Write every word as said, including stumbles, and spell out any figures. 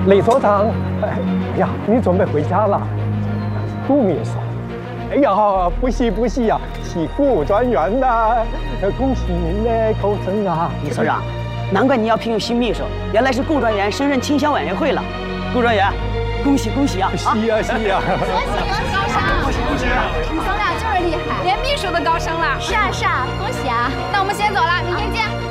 雷所长，哎呀，你准备回家了？顾秘书，哎呀，不是不是呀，是顾专员呐！恭喜您的高升啊！ 李所长，难怪你要聘用新秘书，原来是顾专员升任倾销委员会了。顾专员，恭喜恭喜啊！ 是呀是呀， 恭喜恭喜高升！ 恭喜恭喜！ 你咱俩就是厉害， 连秘书都高升了。 是啊是啊，恭喜啊！那我们先走了，明天见。